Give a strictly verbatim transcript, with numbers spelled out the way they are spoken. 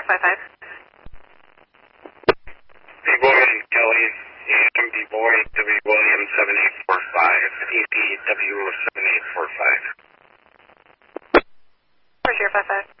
five five. B-Boy and Kelly, Eastern B-Boy, W William seven eight four five, E P W seven eight four five. four zero five five.